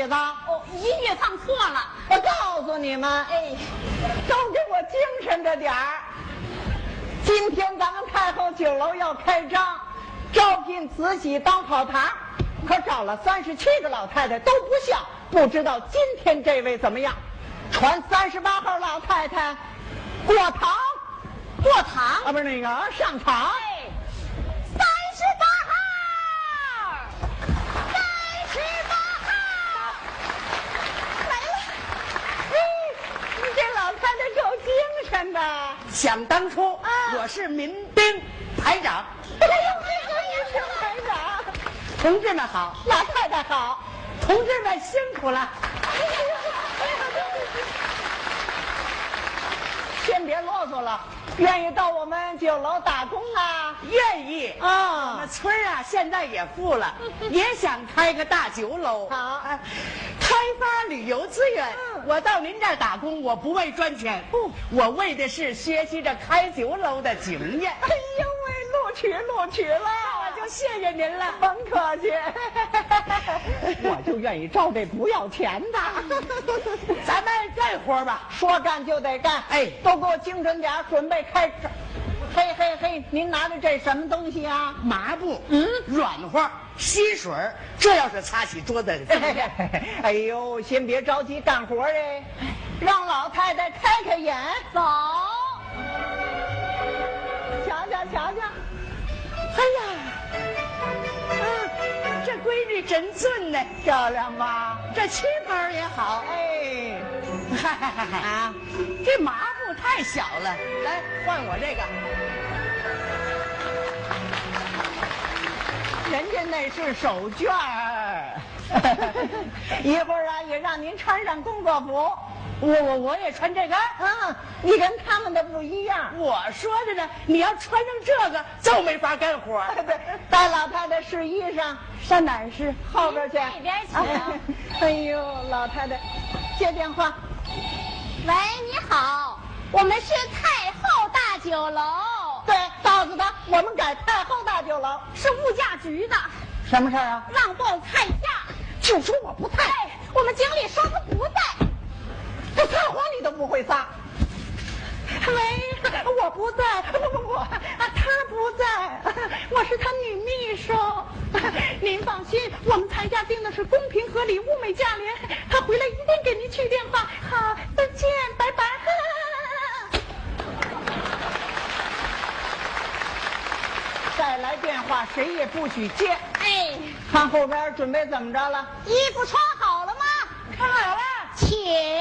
子？ 哦，音乐放错了。 我告诉你们， 哎， 都给我精神着点儿。今天咱们太后酒楼要开张，招聘慈禧当跑堂，可找了37个老太太都不像，不知道今天这位怎么样？传38号老太太过堂啊，不是那个上场。 哎，38号，来了。 你这老太太够精神的。 想当初，我是民兵排长。 哎呦，这个是排长。 同志们好， 老太太好。 同志们辛苦了。 先别啰嗦了，愿意到我们酒楼打工啊？ 愿意啊我们村啊，现在也富了，也想开个大酒楼。 好开发旅游资源。我到您这儿打工，我不为赚钱，我为的是学习着开酒楼的经验。 哎呦喂，录取了， 我就谢谢您了。 甭客气。我就愿意招这不要钱的。 咱们干活吧。 说干就得干， 哎都给我精神点，准备开张。嘿嘿嘿，您拿着这什么东西啊？ 麻布，软和，吸水，这要是擦起桌子。 哎呦，先别着急干活哎，让老太太开开眼。 走。 瞧。 哎呀，这闺女真俊呢， 漂亮吧？ 这旗袍也好。 哎， 啊，这麻布太小了，来换我这个。 人家那是手绢儿。一会儿啊，也让您穿上工作服。 我也穿这个。 你跟他们的不一样。 我说的呢，你要穿上这个就没法干活。 对，带老太太试衣裳，上哪儿试？后边去。 那边请。 哎呦，老太太，接电话。 喂，你好，我们是太后大酒楼。 对，告诉他我们改太后大酒楼。 是物价局的， 什么事儿啊？ 让报菜价。 就说我不在。 哎，我们经理说他不在。 这撒谎你都不会撒。喂，我不在，不，他不在，我是他女秘书。您放心，我们菜价定的是公平合理、物美价廉，他回来一定给您去电话。好，再见，拜拜。再来电话谁也不许接。 哎， 看后边准备怎么着了？ 衣服穿好了吗？ 看好了， 请。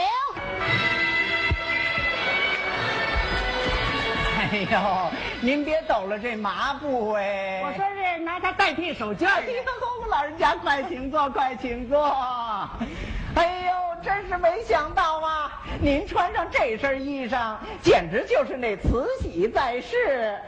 哎呦，您别抖了这麻布哎！ 我说是拿它代替手绢。 哎呦，老人家快请坐，快请坐。哎呦，真是没想到啊！您穿上这身衣裳，简直就是那慈禧在世。